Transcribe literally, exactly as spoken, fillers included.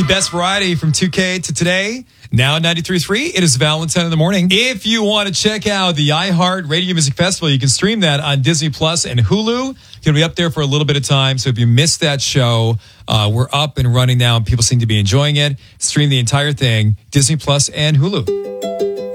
best variety from two K to today. Now ninety-three point three, it is Valentine in the morning. If you want to check out the iHeart Radio Music Festival, you can stream that on Disney Plus and Hulu. It's going to be up there for a little bit of time. So if you missed that show, uh, we're up and running now, and people seem to be enjoying it. Stream the entire thing, Disney Plus and Hulu.